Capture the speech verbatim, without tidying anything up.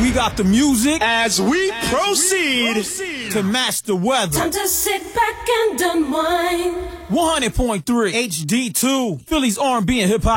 We got the music as we as proceed. we proceed to match the weather. Time to sit back and unwind. one hundred point three H D two, Philly's R and B and hip hop.